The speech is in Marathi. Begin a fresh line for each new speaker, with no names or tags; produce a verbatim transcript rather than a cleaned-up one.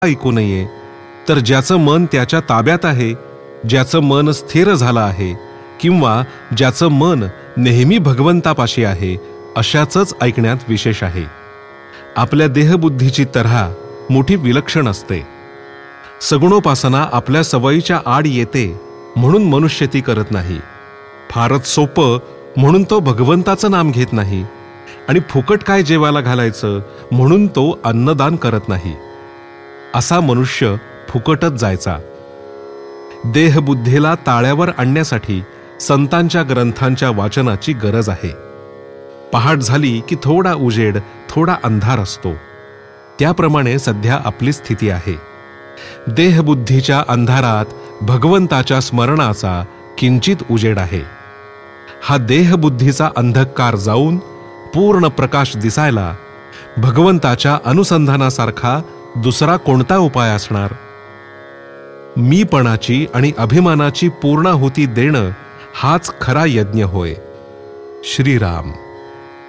ऐकू नये, तर ज्याचं मन त्याच्या ताब्यात आहे, ज्याचं मन स्थिर झालं आहे किंवा ज्याचं मन नेहमी भगवंतापाशी आहे, अशाचंच ऐकण्यात विशेष आहे. आपल्या देहबुद्धीची तऱ्हा मोठी विलक्षण असते. सगुणोपासना आपल्या सवयीच्या आड येते म्हणून मनुष्य ती करत नाही. फारच सोपं म्हणून तो भगवंताचं नाम घेत नाही आणि फुकट काय जेवायला घालायचं म्हणून तो अन्नदान करत नाही. असा मनुष्य फुकटच जायचा. देहबुद्धीला ताळ्यावर आणण्यासाठी संतांच्या ग्रंथांच्या वाचनाची गरज आहे. पहाट झाली की थोडा उजेड, थोडा अंधार असतो. त्याप्रमाणे सध्या आपली स्थिती आहे. देहबुद्धीच्या अंधारात भगवंताच्या स्मरणाचा किंचित उजेड आहे. हा देहबुद्धीचा अंधकार जाऊन पूर्ण प्रकाश दिसायला भगवंताच्या अनुसंधानासारखा दुसरा कोणता उपाय असणार? मीपणाची आणि अभिमानाची पूर्णाहुती देणं हाच खरा यज्ञ होय. श्रीराम.